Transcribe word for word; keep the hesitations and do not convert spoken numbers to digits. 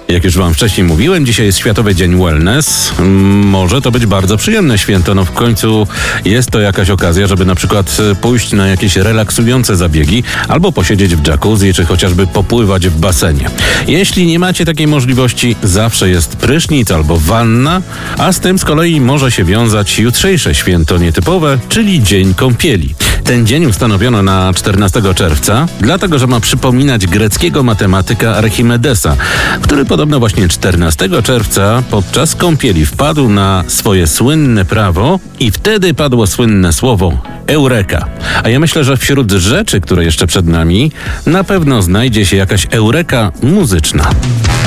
Jak już wam wcześniej mówiłem, dzisiaj jest Światowy Dzień Wellness. Może to być bardzo przyjemne święto, no w końcu jest to jakaś okazja, żeby na przykład pójść na jakieś relaksujące zabiegi, albo posiedzieć w jacuzzi, czy chociażby popływać w basenie. Jeśli nie macie takiej możliwości, zawsze jest prysznic albo wanna, a z tym z kolei może się wiązać jutrzejsze święto nietypowe, czyli Dzień Kąpieli. Ten dzień ustanowiono na czternastego czerwca, dlatego że ma przypominać greckiego matematyka Archimedesa, który podobno właśnie czternastego czerwca podczas kąpieli wpadł na swoje słynne prawo i wtedy padło słynne słowo Eureka. A ja myślę, że wśród rzeczy, które jeszcze przed nami, na pewno znajdzie się jakaś Eureka muzyczna.